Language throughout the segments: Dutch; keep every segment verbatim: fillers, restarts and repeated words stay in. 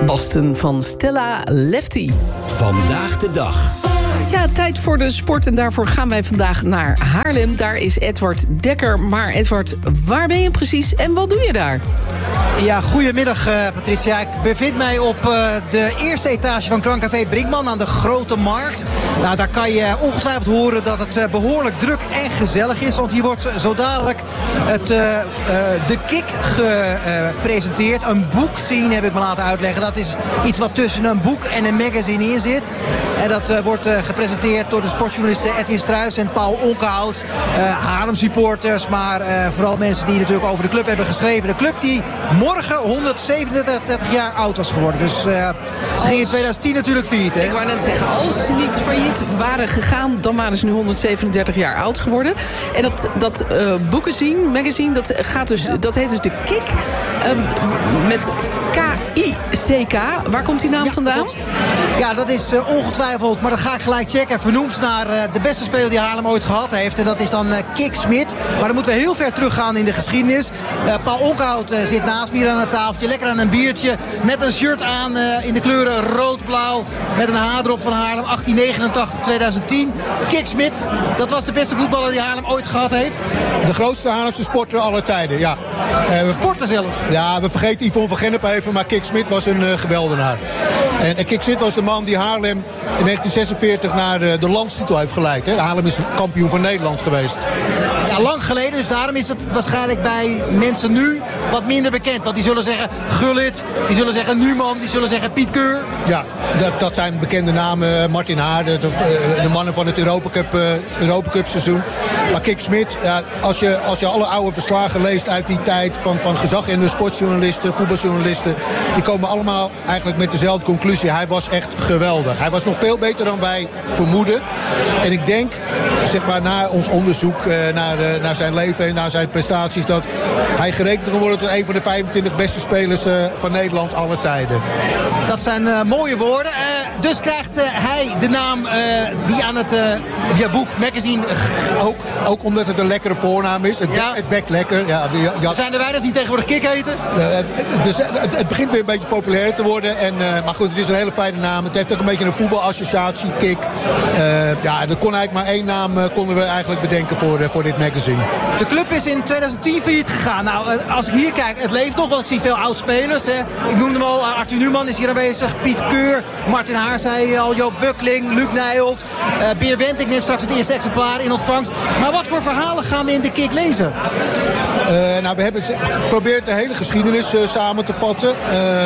Basten van Stella Lefty. Vandaag de dag. Ja, tijd voor de sport en daarvoor gaan wij vandaag naar Haarlem. Daar is Edward Dekker. Maar Edward, waar ben je precies en wat doe je daar? Ja, goedemiddag uh, Patricia. Ik bevind mij op uh, de eerste etage van Krancafé Brinkman aan de Grote Markt. Nou, daar kan je ongetwijfeld horen dat het uh, behoorlijk druk en gezellig is. Want hier wordt zo dadelijk het, uh, uh, de Kick gepresenteerd. Uh, een boekzine heb ik me laten uitleggen. Dat is iets wat tussen een boek en een magazine in zit. En dat uh, wordt uh, gepresenteerd door de sportjournalisten Edwin Struijs en Paul Onkenhout. Uh, Haarlem supporters, maar uh, vooral mensen die natuurlijk over de club hebben geschreven. De club die morgen honderdzevenendertig jaar oud was geworden. Dus uh, ze als... ging in twintig tien natuurlijk failliet. Hè? Ik wou net zeggen, als ze niet failliet waren gegaan, dan waren ze nu honderdzevenendertig jaar oud geworden. En dat, dat uh, boekenzine, magazine, dat, gaat dus, ja. dat heet dus de Kick. Uh, met K I C K. Waar komt die naam ja, vandaan? Klopt. Ja, dat is uh, ongetwijfeld, maar dat ga ik gelijk checken. Vernoemd naar uh, de beste speler die Haarlem ooit gehad heeft. En dat is dan uh, Kik Smit. Maar dan moeten we heel ver teruggaan in de geschiedenis. Uh, Paul Onkenhout uh, zit naast me hier aan het tafeltje. Lekker aan een biertje. Met een shirt aan uh, in de kleuren rood-blauw. Met een H erop van Haarlem. achttien negenentachtig tot twintig tien. Kik Smit, dat was de beste voetballer die Haarlem ooit gehad heeft. De grootste Haarlemse sporter aller tijden, ja. Uh, we, sporter zelfs. Ja, we vergeten Yvonne van Gennep even. Maar Kik Smit was een uh, geweldenaar. En, en Kik Smit was de man die Haarlem in negentien zesenveertig naar uh, de landstitel heeft geleid. Hè. Haarlem is kampioen van Nederland geweest. Ja, lang geleden, dus daarom is het waarschijnlijk bij mensen nu wat minder bekend. Want die zullen zeggen Gullit, die zullen zeggen Numan, die zullen zeggen Piet Keur. Ja, dat, dat zijn bekende namen. Martin Haar, de, de mannen van het Europa Cup, uh, Europa Cup seizoen. Maar Kik Smit, ja, als, je, als je alle oude verslagen leest uit die tijd van, van gezag en de sportjournalisten, voetbaljournalisten, die komen allemaal eigenlijk met dezelfde conclusie. Hij was echt geweldig. Hij was nog veel beter dan wij vermoeden. En ik denk, zeg maar, na ons onderzoek uh, naar, uh, naar zijn leven en naar zijn prestaties, dat hij gerekend kan worden tot een van de vijfentwintig beste spelers uh, van Nederland aller tijden. Dat zijn uh, mooie woorden. Uh, dus krijgt uh, hij de naam uh, die aan het uh, ja, boek, magazine... Uh, ook, ook omdat het een lekkere voornaam is. Het, ja. het bekt lekker. Ja, ja, ja. Er zijn er weinig die tegenwoordig Kik heten. Uh, het, het, dus, het, het begint weer een beetje populair te worden. En, uh, maar goed, het is een hele fijne naam. Het heeft ook een beetje een voetbalassociatie, Kik. Uh, ja, er kon eigenlijk maar één naam uh, konden we eigenlijk bedenken voor, uh, voor dit magazine. De club is in twintig tien failliet gegaan. Nou, uh, als ik hier kijk, het leeft nog, want ik zie veel oud-spelers. Hè. Ik noemde hem al, uh, Arthur Numan is hier aanwezig, Piet Keur, Martin Haar zei al, Joop Bukling, Luc Nijholt, uh, Beer Wendt, ik neem straks het eerste exemplaar in ontvangst. Maar wat voor verhalen gaan we in de Kick lezen? Uh, nou, we hebben geprobeerd de hele geschiedenis uh, samen te vatten. Uh,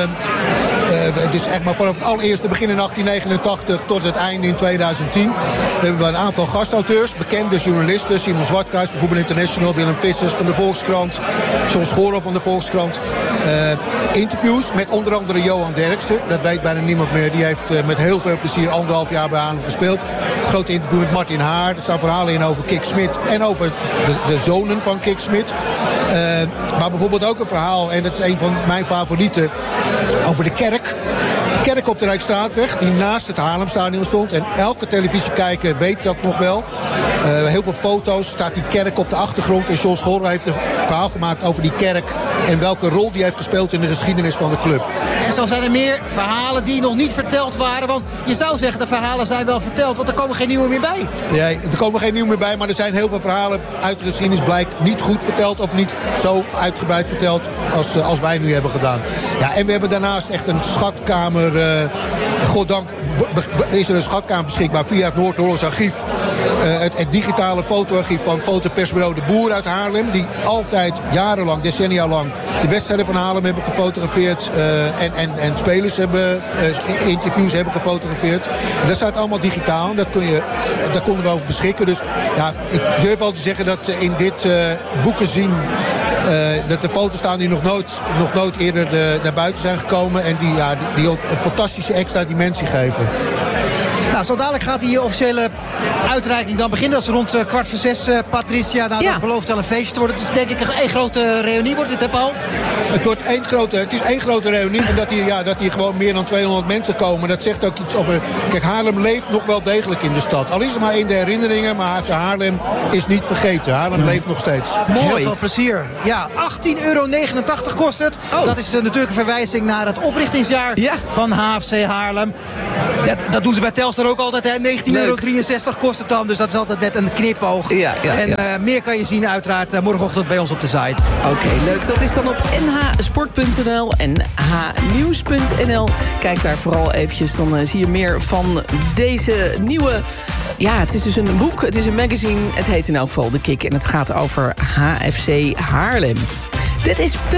uh, dus echt maar vanaf het allereerste begin in achttien negenentachtig tot het einde in twintig tien. We hebben een aantal gastauteurs, bekende journalisten. Simon Zwartkruis van Voetbal International, Willem Vissers van de Volkskrant, John Schoro van de Volkskrant. Uh, interviews met onder andere Johan Derksen. Dat weet bijna niemand meer. Die heeft uh, met heel veel plezier anderhalf jaar bij Haarlem gespeeld. Groot interview met Martin Haar. Er staan verhalen in over Kik Smit en over de, de zonen van Kik Smit. Uh, maar bijvoorbeeld ook een verhaal, en dat is een van mijn favorieten, over de kerk. De kerk op de Rijksstraatweg, die naast het Haarlemstadion stond. En elke televisiekijker weet dat nog wel. Uh, heel veel foto's, staat die kerk op de achtergrond. En John Schorre heeft een verhaal gemaakt over die kerk en welke rol die heeft gespeeld in de geschiedenis van de club. En zo zijn er meer verhalen die nog niet verteld waren. Want je zou zeggen, de verhalen zijn wel verteld, want er komen geen nieuwe meer bij. Nee, er komen geen nieuwe meer bij, maar er zijn heel veel verhalen uit de geschiedenis blijkt niet goed verteld of niet zo uitgebreid verteld als, als wij nu hebben gedaan. Ja, en we hebben daarnaast echt een schatkamer. Uh, goddank is er een schatkamer beschikbaar via het Noord-Hollands archief. Uh, het, het digitale fotoarchief van fotopersbureau De Boer uit Haarlem. Die altijd jarenlang, decennia lang de wedstrijden van Haarlem hebben gefotografeerd. Uh, en, en, en spelers hebben, uh, interviews hebben gefotografeerd. En dat staat allemaal digitaal. Dat kun je, daar konden we over beschikken. Dus ja, ik durf wel te zeggen dat in dit uh, boekenzine Uh, dat er foto's staan die nog nooit, nog nooit eerder uh, naar buiten zijn gekomen. En die, ja, die, die een fantastische extra dimensie geven. Nou, zo dadelijk gaat die officiële uitreiking dan beginnen. Dat is rond uh, kwart voor zes, uh, Patricia. Nou, ja. dat belooft wel een feestje te worden. Het is denk ik een één grote reunie wordt dit, hè, Paul? Het, wordt één grote, het is één grote reunie. En dat hier, ja, dat hier gewoon meer dan tweehonderd mensen komen. Dat zegt ook iets over... Kijk, Haarlem leeft nog wel degelijk in de stad. Al is het maar in de herinneringen. Maar Haarlem is niet vergeten. Haarlem nee. leeft nog steeds. Mooi. Heel veel plezier. Ja, achttien euro negenentachtig kost het. Oh. Dat is uh, natuurlijk een verwijzing naar het oprichtingsjaar ja. van H F C Haarlem. Dat, dat doen ze bij Telstar ook altijd. Hè. negentien euro drieënzestig kost het dan. Dus dat is altijd met een knipoog. Ja, ja, en ja. Uh, meer kan je zien uiteraard uh, morgenochtend bij ons op de site. Oké, okay, leuk. Dat is dan op n h sport punt n l en h nieuws punt n l. Kijk daar vooral eventjes. Dan uh, zie je meer van deze nieuwe... Ja, het is dus een boek. Het is een magazine. Het heet in elk geval De Kick. En het gaat over H F C Haarlem. Dit is veel